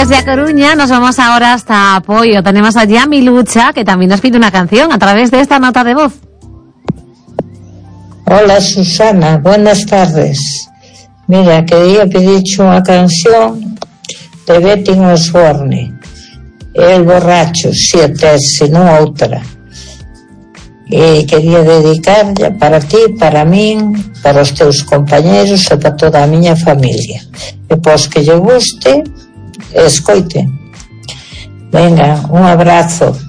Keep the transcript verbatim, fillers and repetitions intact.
desde A Coruña nos vamos ahora hasta Apoyo. Tenemos allí a Milucha, que también nos pide una canción a través de esta nota de voz. Hola Susana, buenas tardes. Mira, quería pedirte unha canción de Betty Osborne, El borracho, si a terse, non outra. E quería dedicarla para ti, para min, para os teus compañeros e para toda a miña familia. E pois que lle guste, escoite. Venga, un abrazo.